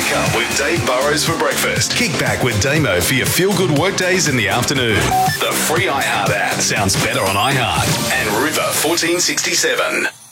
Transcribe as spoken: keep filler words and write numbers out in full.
Wake up with Dave Burrows for breakfast. Kick back with Damo for your feel-good workdays in the afternoon. The free iHeart app sounds better on iHeart and River fourteen sixty-seven.